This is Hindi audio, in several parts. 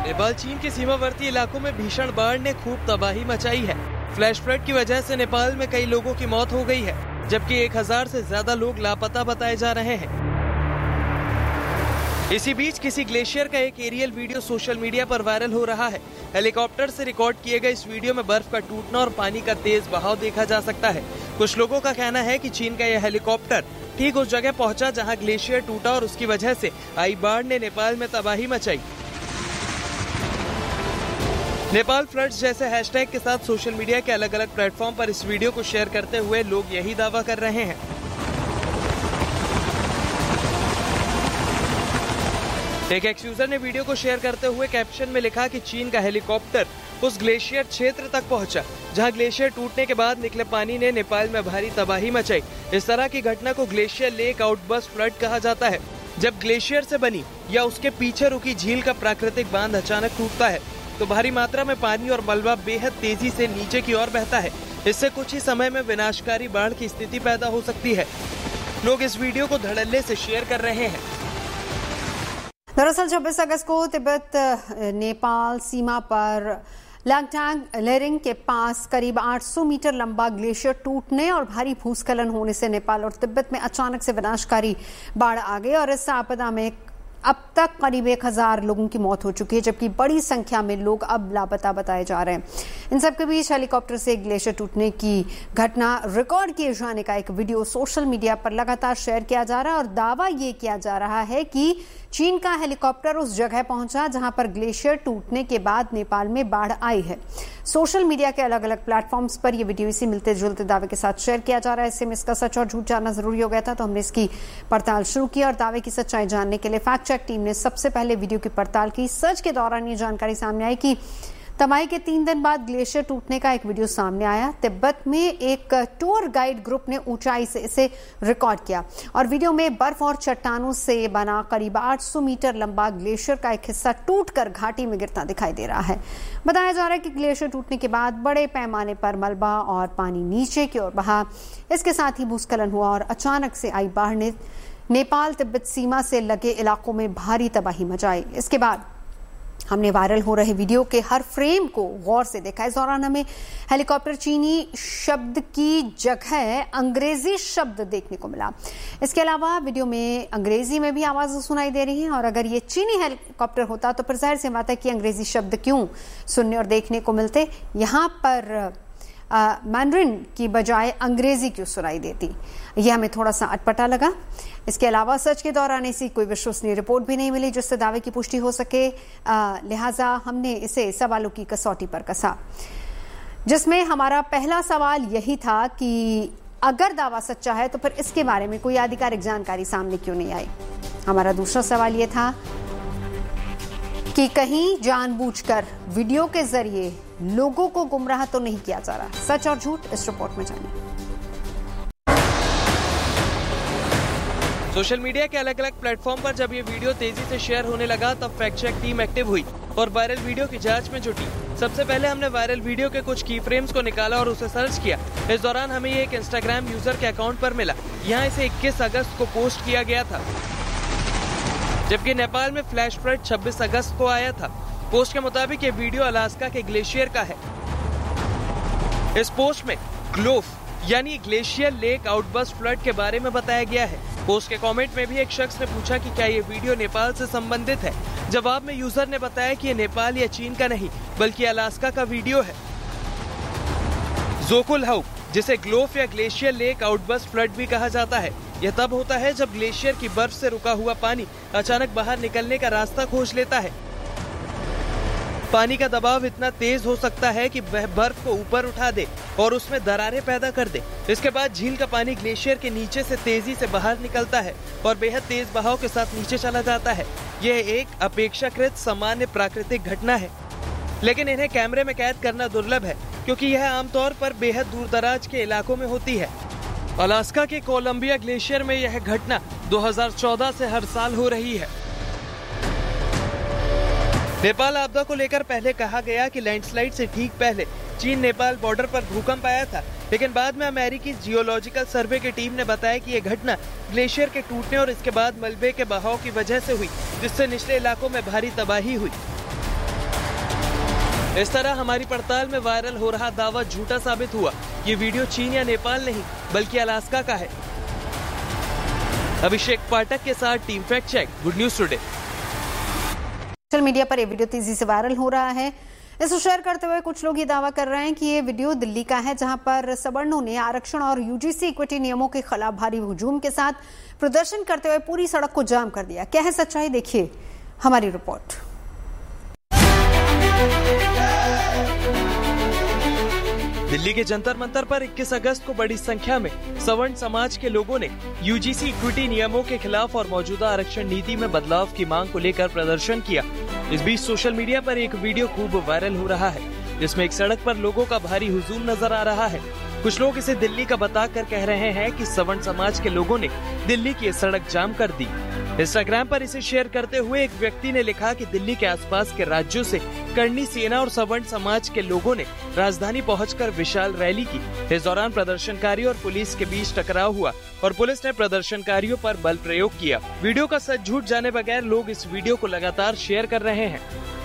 नेपाल चीन के सीमावर्ती इलाकों में भीषण बाढ़ ने खूब तबाही मचाई है। फ्लैश फ्लड की वजह से नेपाल में कई लोगों की मौत हो गई है, जबकि 1000 से ज्यादा लोग लापता बताए जा रहे हैं। इसी बीच किसी ग्लेशियर का एक एरियल वीडियो सोशल मीडिया पर वायरल हो रहा है। हेलीकॉप्टर से रिकॉर्ड किए गए इस वीडियो में बर्फ का टूटना और पानी का तेज बहाव देखा जा सकता है। कुछ लोगों का कहना है कि चीन का यह हेलीकॉप्टर ठीक उस जगह पहुंचा जहां ग्लेशियर टूटा और उसकी वजह से आई बाढ़ ने नेपाल में तबाही मचाई। नेपाल फ्लड्स जैसे हैशटैग के साथ सोशल मीडिया के अलग अलग प्लेटफॉर्म पर इस वीडियो को शेयर करते हुए लोग यही दावा कर रहे हैं। एक एक्स यूजर ने वीडियो को शेयर करते हुए कैप्शन में लिखा कि चीन का हेलीकॉप्टर उस ग्लेशियर क्षेत्र तक पहुंचा जहां ग्लेशियर टूटने के बाद निकले पानी ने नेपाल में भारी तबाही मचाई। इस तरह की घटना को ग्लेशियर लेक आउटबर्स्ट फ्लड कहा जाता है, जब ग्लेशियर से बनी या उसके पीछे रुकी झील का प्राकृतिक बांध अचानक टूटता है तो भारी मात्रा में पानी और मलबा बेहद तेजी से नीचे की ओर बहता है। इससे कुछ ही समय में विनाशकारी बाढ़ की स्थिति पैदा हो सकती है। लोग इस वीडियो को धड़ल्ले से शेयर कर रहे हैं। दरअसल 26 अगस्त को तिब्बत नेपाल सीमा पर लांगटांग लेरिंग के पास करीब 800 मीटर लंबा ग्लेशियर टूटने और भारी भूस्खलन होने से नेपाल और तिब्बत में अचानक से विनाशकारी बाढ़ आ गई और इस आपदा में अब तक करीब 1000 लोगों की मौत हो चुकी है, जबकि बड़ी संख्या में लोग अब लापता बताए जा रहे हैं। इन सबके बीच हेलीकॉप्टर से ग्लेशियर टूटने की घटना रिकॉर्ड किए जाने का एक वीडियो सोशल मीडिया पर लगातार शेयर किया जा रहा है और दावा ये किया जा रहा है कि चीन का हेलीकॉप्टर उस जगह पहुंचा जहां पर ग्लेशियर टूटने के बाद नेपाल में बाढ़ आई है। सोशल मीडिया के अलग अलग प्लेटफॉर्म्स पर यह वीडियो इसी मिलते जुलते दावे के साथ शेयर किया जा रहा है। इससे में इसका सच और झूठ जानना जरूरी हो गया था, तो हमने इसकी पड़ताल शुरू की और दावे की सच्चाई जानने के लिए फैक्ट चेक टीम ने सबसे पहले वीडियो की पड़ताल की। सर्च के दौरान ये जानकारी सामने आई कि तबाही के 3 दिन बाद ग्लेशियर टूटने का एक वीडियो सामने आया। तिब्बत में एक टूर गाइड ग्रुप ने ऊंचाई से इसे रिकॉर्ड किया और वीडियो में बर्फ और चट्टानों से बना करीब 800 मीटर लंबा ग्लेशियर का एक हिस्सा टूटकर घाटी में गिरता दिखाई दे रहा है। बताया जा रहा है कि ग्लेशियर टूटने के बाद बड़े पैमाने पर मलबा और पानी नीचे की ओर बहा। इसके साथ ही भूस्खलन हुआ और अचानक से आई बाढ़ ने नेपाल तिब्बत सीमा से लगे इलाकों में भारी तबाही मचाई। इसके बाद हमने वायरल हो रहे वीडियो के हर फ्रेम को गौर से देखा। इस दौरान हमें हेलीकॉप्टर चीनी शब्द की जगह अंग्रेजी शब्द देखने को मिला। इसके अलावा वीडियो में अंग्रेजी में भी आवाज सुनाई दे रही है और अगर ये चीनी हेलीकॉप्टर होता तो फिर जाहिर सी बात है कि अंग्रेजी शब्द क्यों सुनने और देखने को मिलते। यहाँ पर मैंड्रिन की बजाय अंग्रेजी क्यों सुनाई देती, यह हमें थोड़ा सा अटपटा लगा। इसके अलावा सर्च के दौरान ऐसी कोई विश्वसनीय रिपोर्ट भी नहीं मिली जिससे दावे की पुष्टि हो सके, लिहाजा हमने इसे सवालों की कसौटी पर कसा, जिसमें हमारा पहला सवाल यही था कि अगर दावा सच्चा है तो फिर इसके बारे में कोई आधिकारिक जानकारी सामने क्यों नहीं आई। हमारा दूसरा सवाल यह था कि कहीं जानबूझकर वीडियो के जरिए लोगों को गुमराह तो नहीं किया जा रहा। सच और झूठ इस रिपोर्ट में जानिए। सोशल मीडिया के अलग अलग प्लेटफॉर्म पर जब ये वीडियो तेजी से शेयर होने लगा तब फैक्ट चेक टीम एक्टिव हुई और वायरल वीडियो की जांच में जुटी। सबसे पहले हमने वायरल वीडियो के कुछ की फ्रेम्स को निकाला और उसे सर्च किया। इस दौरान हमें ये एक इंस्टाग्राम यूजर के अकाउंट पर मिला। यहाँ इसे 21 अगस्त को पोस्ट किया गया था, जबकि नेपाल में फ्लैश फ्लड 26 अगस्त को आया था। पोस्ट के मुताबिक ये वीडियो अलास्का के ग्लेशियर का है। इस पोस्ट में ग्लोफ यानी ग्लेशियर लेक आउटबर्स्ट फ्लड के बारे में बताया गया है। पोस्ट के कमेंट में भी एक शख्स ने पूछा कि क्या ये वीडियो नेपाल से संबंधित है। जवाब में यूजर ने बताया कि ये नेपाल या चीन का नहीं बल्कि अलास्का का वीडियो है। जोकुलहाउ, जिसे ग्लोफ या ग्लेशियर लेक आउटबर्स्ट फ्लड भी कहा जाता है, यह तब होता है जब ग्लेशियर की बर्फ से रुका हुआ पानी अचानक बाहर निकलने का रास्ता खोज लेता है। पानी का दबाव इतना तेज हो सकता है कि वह बर्फ को ऊपर उठा दे और उसमें दरारें पैदा कर दे। इसके बाद झील का पानी ग्लेशियर के नीचे से तेजी से बाहर निकलता है और बेहद तेज बहाव के साथ नीचे चला जाता है। यह एक अपेक्षाकृत सामान्य प्राकृतिक घटना है, लेकिन इन्हें कैमरे में कैद करना दुर्लभ है क्योंकि यह आमतौर पर बेहद दूरदराज के इलाकों में होती है। अलास्का के कोलंबिया ग्लेशियर में यह घटना 2014 से हर साल हो रही है। नेपाल आपदा को लेकर पहले कहा गया कि लैंडस्लाइड से ठीक पहले चीन नेपाल बॉर्डर पर भूकंप आया था, लेकिन बाद में अमेरिकी जियोलॉजिकल सर्वे की टीम ने बताया कि यह घटना ग्लेशियर के टूटने और इसके बाद मलबे के बहाव की वजह से हुई, जिससे निचले इलाकों में भारी तबाही हुई। इस तरह हमारी पड़ताल में वायरल हो रहा दावा झूठा साबित हुआ। ये वीडियो चीन या नेपाल नहीं बल्कि अलास्का का है। अभिषेक पाठक के साथ team fact check, good news today. Social media पर ये वीडियो तेजी से वायरल हो रहा है। इसे शेयर करते हुए कुछ लोग ये दावा कर रहे हैं कि ये वीडियो दिल्ली का है, जहां पर सवर्णों ने आरक्षण और यूजीसी इक्विटी नियमों के खिलाफ भारी हुजूम के साथ प्रदर्शन करते हुए पूरी सड़क को जाम कर दिया। क्या है सच्चाई, देखिए हमारी रिपोर्ट। दिल्ली के जंतर मंतर पर 21 अगस्त को बड़ी संख्या में सवर्ण समाज के लोगों ने यूजीसी इक्विटी नियमों के खिलाफ और मौजूदा आरक्षण नीति में बदलाव की मांग को लेकर प्रदर्शन किया। इस बीच सोशल मीडिया पर एक वीडियो खूब वायरल हो रहा है, जिसमें एक सड़क पर लोगों का भारी हुजूम नजर आ रहा है। कुछ लोग इसे दिल्ली का बताकर कह रहे हैं कि सवर्ण समाज के लोगों ने दिल्ली की सड़क जाम कर दी। इंस्टाग्राम पर इसे शेयर करते हुए एक व्यक्ति ने लिखा कि दिल्ली के आसपास के राज्यों से करनी सेना और सवर्ण समाज के लोगों ने राजधानी पहुंचकर विशाल रैली की। इस दौरान प्रदर्शनकारी और पुलिस के बीच टकराव हुआ और पुलिस ने प्रदर्शनकारियों पर बल प्रयोग किया। वीडियो का सच झूठ जाने बगैर लोग इस वीडियो को लगातार शेयर कर रहे हैं।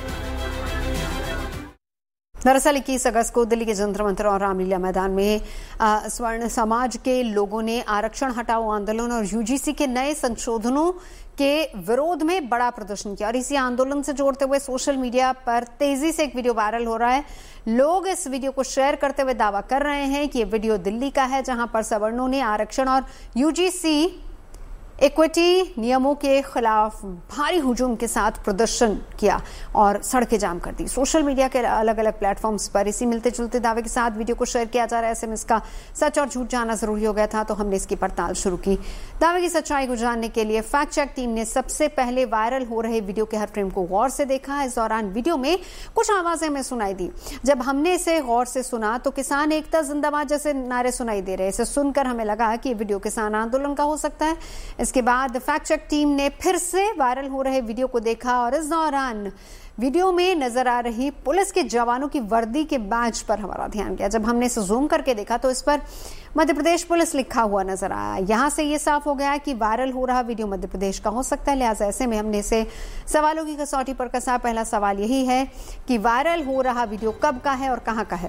दरअसल 21 अगस्त को दिल्ली के जंतर मंतर और रामलीला मैदान में स्वर्ण समाज के लोगों ने आरक्षण हटाओ आंदोलन और यूजीसी के नए संशोधनों के विरोध में बड़ा प्रदर्शन किया। और इसी आंदोलन से जोड़ते हुए सोशल मीडिया पर तेजी से एक वीडियो वायरल हो रहा है। लोग इस वीडियो को शेयर करते हुए दावा कर रहे हैं कि ये वीडियो दिल्ली का है, जहां पर सवर्णों ने आरक्षण और यूजीसी इक्विटी नियमों के खिलाफ भारी हुजूम के साथ प्रदर्शन किया और सड़कें जाम कर दी। सोशल मीडिया के अलग अलग प्लेटफॉर्म्स पर इसी मिलते जुलते दावे के साथ वीडियो को शेयर किया जा रहा है। ऐसे में इसका सच और झूठ जानना जरूरी हो गया था, तो हमने इसकी पड़ताल शुरू की। दावे की सच्चाई को जानने के लिए फैक्ट चेक टीम ने सबसे पहले वायरल हो रहे वीडियो के हर फ्रेम को गौर से देखा। इस दौरान वीडियो में कुछ आवाजें हमें सुनाई दी। जब हमने इसे गौर से सुना तो किसान एकता जिंदाबाद जैसे नारे सुनाई दे रहे। इसे सुनकर हमें लगा कि वीडियो किसान आंदोलन का हो सकता है। इसके बाद फैक्ट चेक टीम ने फिर से वायरल हो रहे वीडियो को देखा और इस दौरान वीडियो में नजर आ रही पुलिस के जवानों की वर्दी के बैज पर हमारा ध्यान गया। जब हमने इसे जूम करके देखा तो इस पर मध्य प्रदेश पुलिस लिखा हुआ नजर आया। यहां से ये साफ हो गया कि वायरल हो रहा वीडियो मध्य प्रदेश का हो सकता है। लिहाजा ऐसे में हमने इसे सवालों की कसौटी पर कसा। पहला सवाल यही है कि वायरल हो रहा वीडियो कब का है और कहां का है।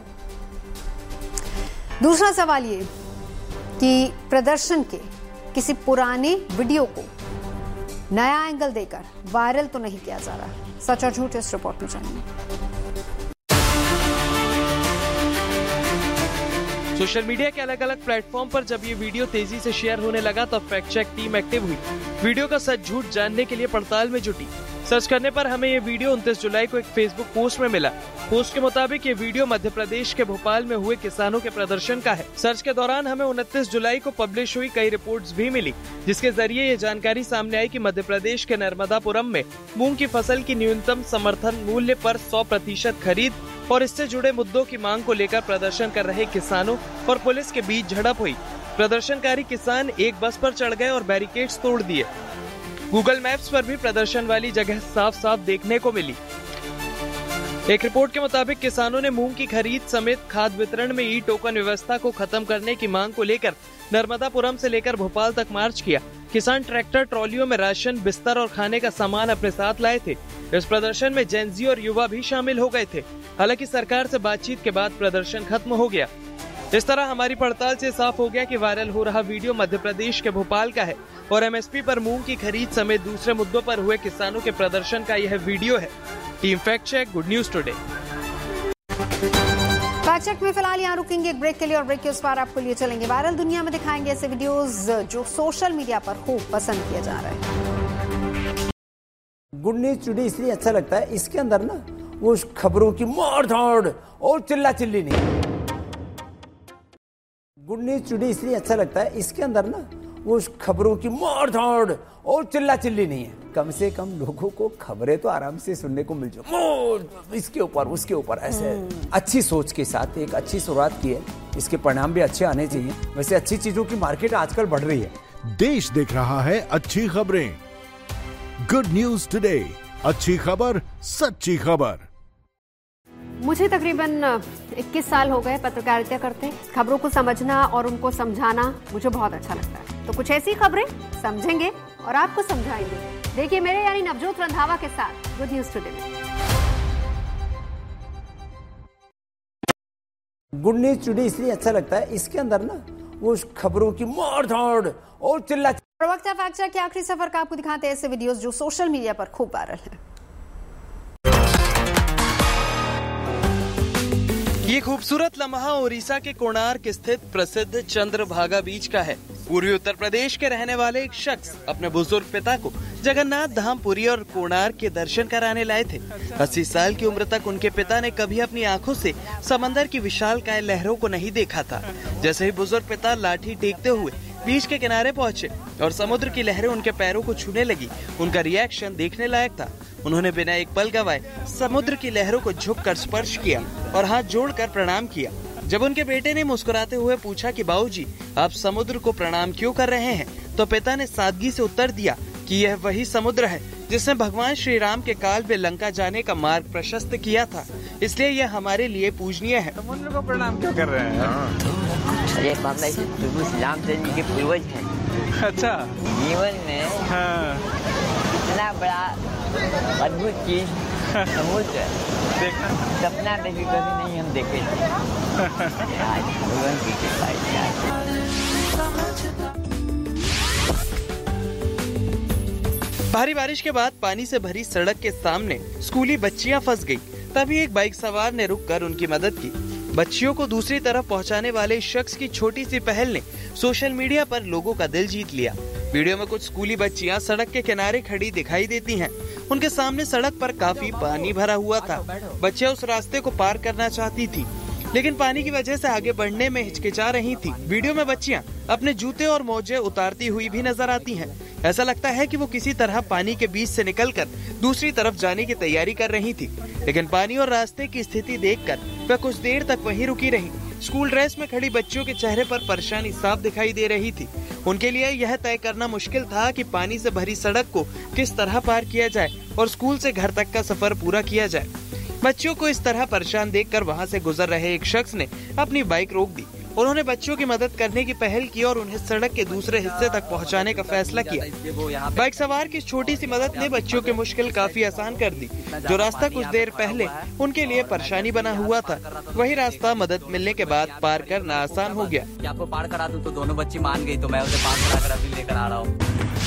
दूसरा सवाल ये कि प्रदर्शन के किसी पुराने वीडियो को नया एंगल देकर वायरल तो नहीं किया जा रहा। सच और झूठ इस रिपोर्ट में जानिए। सोशल मीडिया के अलग अलग प्लेटफॉर्म पर जब ये वीडियो तेजी से शेयर होने लगा तब फैक्ट चेक टीम एक्टिव हुई। वीडियो का सच झूठ जानने के लिए पड़ताल में जुटी। सर्च करने पर हमें ये वीडियो 29 जुलाई को एक फेसबुक पोस्ट में मिला। पोस्ट के मुताबिक ये वीडियो मध्य प्रदेश के भोपाल में हुए किसानों के प्रदर्शन का है। सर्च के दौरान हमें 29 जुलाई को पब्लिश हुई कई रिपोर्ट्स भी मिली, जिसके जरिए ये जानकारी सामने आई कि मध्य प्रदेश के नर्मदापुरम में मूंग की फसल की न्यूनतम समर्थन मूल्य पर 100% खरीद और इससे जुड़े मुद्दों की मांग को लेकर प्रदर्शन कर रहे किसानों और पुलिस के बीच झड़प हुई। प्रदर्शनकारी किसान एक बस पर चढ़ गए और बैरिकेड्स तोड़ दिए। गूगल मैप्स पर भी प्रदर्शन वाली जगह साफ साफ देखने को मिली। एक रिपोर्ट के मुताबिक किसानों ने मूंग की खरीद समेत खाद वितरण में ई टोकन व्यवस्था को खत्म करने की मांग को लेकर नर्मदापुरम से लेकर भोपाल तक मार्च किया। किसान ट्रैक्टर ट्रॉलियों में राशन, बिस्तर और खाने का सामान अपने साथ लाए थे। इस प्रदर्शन में जेनजी और युवा भी शामिल हो गए थे। हालांकि सरकार से बातचीत के बाद प्रदर्शन खत्म हो गया। इस तरह हमारी पड़ताल से साफ हो गया कि वायरल हो रहा वीडियो मध्य प्रदेश के भोपाल का है और एमएसपी पर मूंग की खरीद समेत दूसरे मुद्दों पर हुए किसानों के प्रदर्शन का यह वीडियो है। Team fact check, good news today. Fact check में फिलहाल यहाँ रुकेंगे एक ब्रेक के लिए और ब्रेक के उस पार आपको लिए चलेंगे। वायरल दुनिया में दिखाएंगे ऐसे वीडियोस जो सोशल मीडिया पर खूब पसंद किए जा रहे हैं। गुड न्यूज टुडे इसलिए अच्छा लगता है, इसके अंदर ना वो खबरों की मार धाड़ और चिल्ला चिल्ली नहीं। गुड न्यूज टुडे इसलिए अच्छा लगता है, इसके अंदर ना वो खबरों की मार धाड़ और चिल्ला चिल्ली नहीं है। कम से कम लोगों को खबरें तो आराम से सुनने को मिल जाए, इसके ऊपर उसके ऊपर ऐसे अच्छी सोच के साथ एक अच्छी शुरुआत की है। इसके परिणाम भी अच्छे आने चाहिए। वैसे अच्छी चीजों की मार्केट आजकल बढ़ रही है। देश देख रहा है अच्छी खबरें। गुड न्यूज टुडे, अच्छी खबर, सच्ची खबर। मुझे तकरीबन 21 साल हो गए पत्रकारिता करते। खबरों को समझना और उनको समझाना मुझे बहुत अच्छा लगता है। तो कुछ ऐसी खबरें समझेंगे और आपको समझाएंगे। देखिए मेरे यानी नवजोत रंधावा के साथ गुड न्यूज टुडे में। गुड न्यूज टुडे इसलिए अच्छा लगता है, इसके अंदर ना वो खबरों की मार धाड़ और चिल्ला। प्रवक्ता फैक्ट चेक के आखिरी सफर का आपको दिखाते हैं ऐसे वीडियोस जो सोशल मीडिया पर खूब वायरल हैं। ये खूबसूरत लम्हा ओडिशा के कोणार्क स्थित प्रसिद्ध चंद्रभागा बीच का है। पूर्वी उत्तर प्रदेश के रहने वाले एक शख्स अपने बुजुर्ग पिता को जगन्नाथ धाम, पुरी और कोणार्क के दर्शन कराने लाए थे। 80 साल की उम्र तक उनके पिता ने कभी अपनी आंखों से समंदर की विशालकाय लहरों को नहीं देखा था। जैसे ही बुजुर्ग पिता लाठी टेकते हुए बीच के किनारे पहुंचे और समुद्र की लहरें उनके पैरों को छूने लगी, उनका रिएक्शन देखने लायक था। उन्होंने बिना एक पल गवाए समुद्र की लहरों को झुककर स्पर्श किया और हाथ जोड़कर प्रणाम किया। जब उनके बेटे ने मुस्कुराते हुए पूछा कि बाबूजी, आप समुद्र को प्रणाम क्यों कर रहे हैं, तो पिता ने सादगी से उत्तर दिया कि यह वही समुद्र है जिसने भगवान श्री राम के काल में लंका जाने का मार्ग प्रशस्त किया था, इसलिए यह हमारे लिए पूजनीय है। समुद्र को प्रणाम क्यों कर रहे हैं? अरे बाबा, प्रभु रामचंद्र जी के पूर्वज हैं। अच्छा, जीवन में इतना बड़ा अद्भुत चीज समुद्र देखा सपना में भी कभी नहीं हम देखे थे। आज भगवान की कृपा है। भारी बारिश के बाद पानी से भरी सड़क के सामने स्कूली बच्चियां फंस गई। तभी एक बाइक सवार ने रुककर उनकी मदद की। बच्चियों को दूसरी तरफ पहुंचाने वाले शख्स की छोटी सी पहल ने सोशल मीडिया पर लोगों का दिल जीत लिया। वीडियो में कुछ स्कूली बच्चियां सड़क के किनारे खड़ी दिखाई देती हैं। उनके सामने सड़क पर काफी पानी भरा हुआ था। बच्चियां उस रास्ते को पार करना चाहती थी, लेकिन पानी की वजह से आगे बढ़ने में हिचकिचा रही थी। वीडियो में बच्चियां अपने जूते और मोजे उतारती हुई भी नजर आती हैं। ऐसा लगता है कि वो किसी तरह पानी के बीच से निकलकर दूसरी तरफ जाने की तैयारी कर रही थी, लेकिन पानी और रास्ते की स्थिति देखकर वह कुछ देर तक वहीं रुकी रही। स्कूल ड्रेस में खड़ी बच्चियों के चेहरे पर परेशानी साफ दिखाई दे रही थी। उनके लिए यह तय करना मुश्किल था कि पानी से भरी सड़क को किस तरह पार किया जाए और स्कूल से घर तक का सफर पूरा किया जाए। बच्चियों को इस तरह परेशान देखकर वहां से गुजर रहे एक शख्स ने अपनी बाइक रोक दी। उन्होंने बच्चों की मदद करने की पहल की और उन्हें सड़क के दूसरे हिस्से तक पहुंचाने का फैसला किया। बाइक सवार की छोटी सी मदद ने बच्चों की मुश्किल काफी आसान कर दी। जो रास्ता कुछ देर पहले उनके लिए परेशानी बना हुआ था, वही रास्ता मदद मिलने के बाद पार करना आसान हो गया। आपको पार करा दूं तो दोनों बच्ची मान गई, तो मैं उसे पार कराकर अभी लेकर आ रहा हूँ।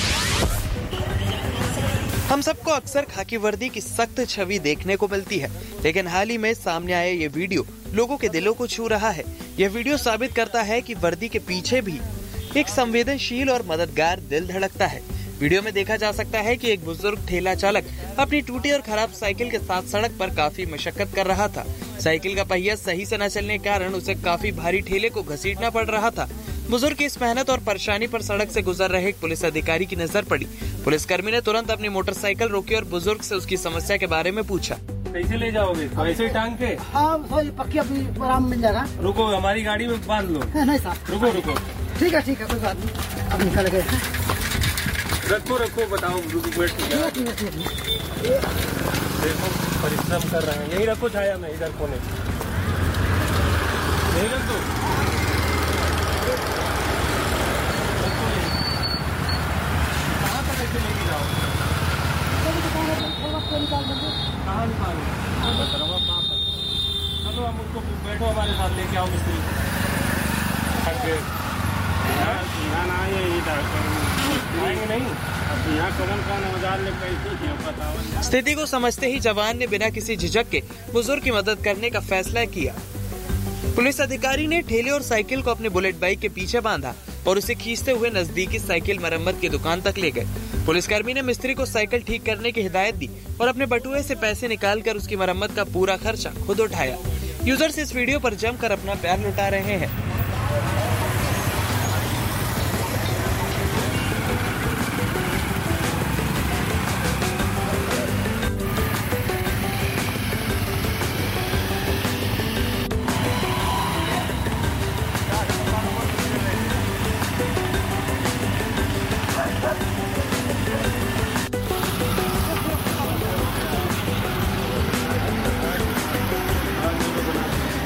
हम सबको अक्सर खाकी वर्दी की सख्त छवि देखने को मिलती है, लेकिन हाल ही में सामने आया ये वीडियो लोगों के दिलों को छू रहा है। यह वीडियो साबित करता है कि वर्दी के पीछे भी एक संवेदनशील और मददगार दिल धड़कता है। वीडियो में देखा जा सकता है कि एक बुजुर्ग ठेला चालक अपनी टूटी और खराब साइकिल के साथ सड़क पर काफी मशक्कत कर रहा था। साइकिल का पहिया सही से न चलने के कारण उसे काफी भारी ठेले को घसीटना पड़ रहा था। बुजुर्ग की इस मेहनत और परेशानी पर सड़क से गुजर रहे एक पुलिस अधिकारी की नजर पड़ी। पुलिसकर्मी ने तुरंत अपनी मोटरसाइकिल रोकी और बुजुर्ग से उसकी समस्या के बारे में पूछा। कैसे ले जाओगे? ऐसे ही टांग के? हाँ, पक्की अपनी आराम मिल जाएगा। रुको, हमारी गाड़ी में बांध लो। नहीं साहब, रुको। ठीक है, कोई बात नहीं, अब निकल गए। रखो, बताओ। देखो, परिश्रम कर रहे हैं। यही रखो छाया में, इधर कोने यही रख दो। कहाँ तक ऐसे लेके जाओ? कहाँ निकालो? चलो, हम उसको बैठो हमारे साथ, लेके आओ मिस्त्री। ना ये आएंगे नहीं। यहाँ कौन औजार ले कैसे बताओ। स्थिति को समझते ही जवान ने बिना किसी झिझक के बुजुर्ग की मदद करने का फैसला किया। पुलिस अधिकारी ने ठेले और साइकिल को अपने बुलेट बाइक के पीछे बांधा और उसे खींचते हुए नजदीकी साइकिल मरम्मत की दुकान तक ले गए। पुलिसकर्मी ने मिस्त्री को साइकिल ठीक करने की हिदायत दी और अपने बटुए से पैसे निकालकर उसकी मरम्मत का पूरा खर्चा खुद उठाया। यूजर्स इस वीडियो पर जमकर अपना प्यार लुटा रहे हैं।